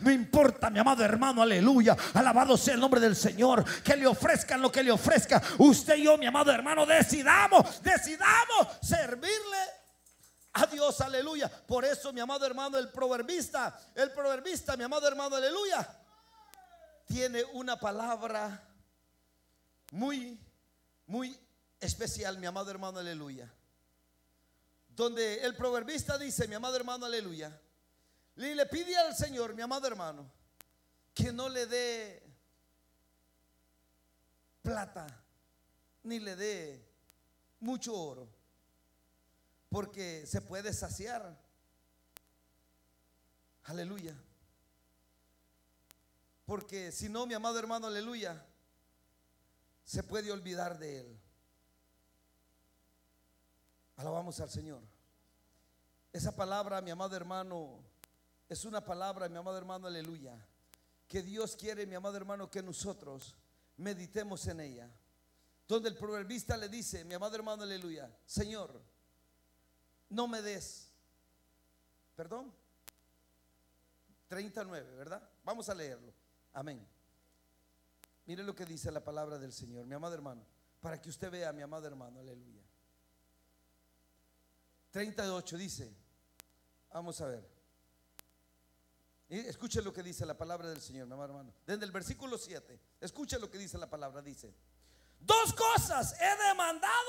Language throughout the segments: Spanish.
No importa, mi amado hermano, aleluya, alabado sea el nombre del Señor, que le ofrezcan lo que le ofrezca. Usted y yo, mi amado hermano, decidamos servirle a Dios, aleluya. Por eso, mi amado hermano, el proverbista, mi amado hermano, aleluya, tiene una palabra muy especial, mi amado hermano, aleluya. Donde el proverbista dice, mi amado hermano, aleluya, le pide al Señor, mi amado hermano, que no le dé plata ni le dé mucho oro, porque se puede saciar. Aleluya. Porque si no, mi amado hermano, aleluya, se puede olvidar de él. Alabamos al Señor. Esa palabra, mi amado hermano, es una palabra, mi amado hermano, aleluya, que Dios quiere, mi amado hermano, que nosotros meditemos en ella. Donde el proverbista le dice, mi amado hermano, aleluya, Señor, no me des, perdón, 39, ¿verdad? Vamos a leerlo. Amén. Mire lo que dice la palabra del Señor, mi amado hermano, para que usted vea, mi amado hermano, aleluya. 38 dice, vamos a ver. Escuche lo que dice la palabra del Señor, mi amado hermano. Desde el versículo 7, escuche lo que dice la palabra. Dice: dos cosas he demandado,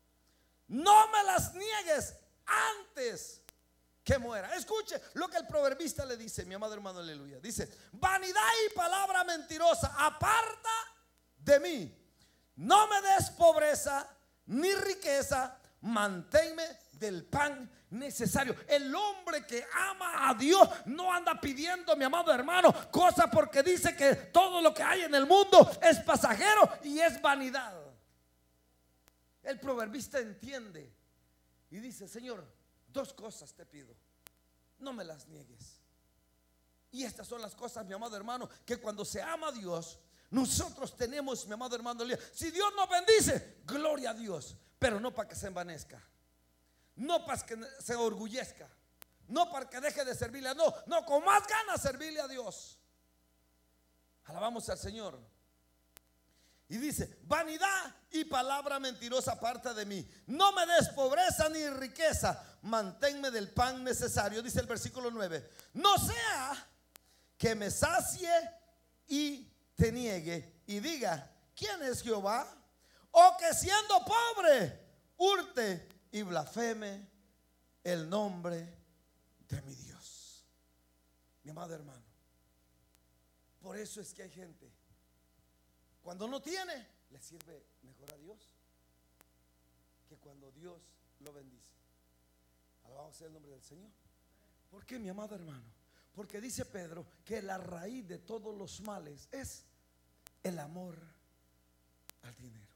no me las niegues antes que muera. Escuche lo que el proverbista le dice, mi amado hermano, aleluya. Dice: vanidad y palabra mentirosa, aparta de mí. No me des pobreza ni riqueza, manténme del pan necesario. El hombre que ama a Dios no anda pidiendo, mi amado hermano, cosas porque dice que todo lo que hay en el mundo es pasajero y es vanidad. El proverbista entiende y dice: Señor, dos cosas te pido, no me las niegues. Y estas son las cosas, mi amado hermano, que cuando se ama a Dios, nosotros tenemos, mi amado hermano. Si Dios nos bendice, gloria a Dios, pero no para que se envanezca, no para que se orgullezca, no para que deje de servirle a Dios, no, con más ganas servirle a Dios. Alabamos al Señor. Y dice: vanidad y palabra mentirosa aparta de mí. No me des pobreza ni riqueza, manténme del pan necesario. Dice el versículo 9: no sea que me sacie y te niegue y diga: ¿quién es Jehová? O que siendo pobre hurte y blasfeme el nombre de mi Dios. Mi amado hermano, por eso es que hay gente, cuando no tiene, le sirve mejor a Dios que cuando Dios lo bendice. Alabado sea el nombre del Señor. ¿Por qué, mi amado hermano? Porque dice Pedro que la raíz de todos los males es el amor al dinero.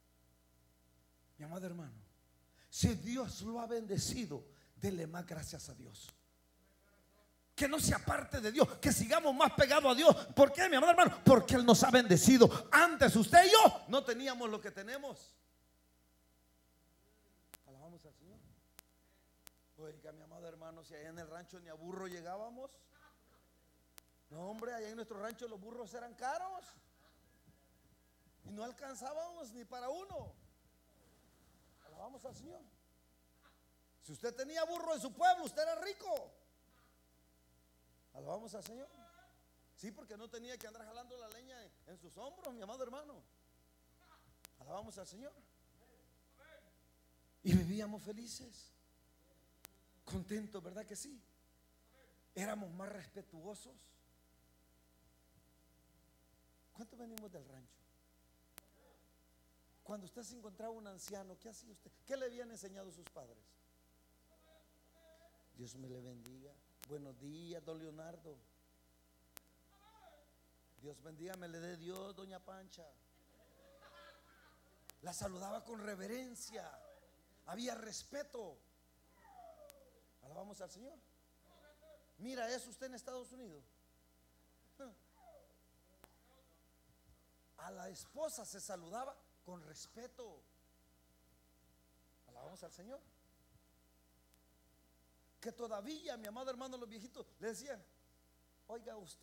Mi amado hermano, si Dios lo ha bendecido, dele más gracias a Dios. Que no se aparte de Dios, que sigamos más pegados a Dios. ¿Por qué, mi amado hermano? Porque Él nos ha bendecido. Antes usted y yo no teníamos lo que tenemos. Alabamos al Señor. Oiga, mi amado hermano, si allá en el rancho ni a burro llegábamos. No, hombre, allá en nuestro rancho los burros eran caros y no alcanzábamos ni para uno. Alabamos al Señor. Si usted tenía burro en su pueblo, usted era rico. Alabamos al Señor. Sí, porque no tenía que andar jalando la leña en sus hombros, mi amado hermano. Alabamos al Señor. Y vivíamos felices, contentos, ¿verdad que sí? Éramos más respetuosos. ¿Cuántos venimos del rancho? Cuando usted se encontraba un anciano, ¿qué hacía usted? ¿Qué le habían enseñado sus padres? Dios me le bendiga. Buenos días, don Leonardo. Dios bendiga, me le dé Dios, doña Pancha. La saludaba con reverencia. Había respeto. Alabamos al Señor. Mira, ¿es usted en Estados Unidos? A la esposa se saludaba con respeto. Alabamos al Señor. Que todavía, mi amado hermano, los viejitos le decían: oiga usted,